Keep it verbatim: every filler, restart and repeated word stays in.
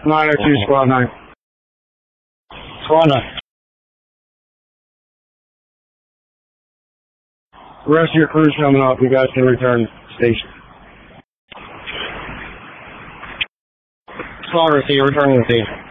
nine oh two, squad nine. Squad nine. The rest of your crew's coming up. You guys can return to station. Slaughter, so you're returning to the station.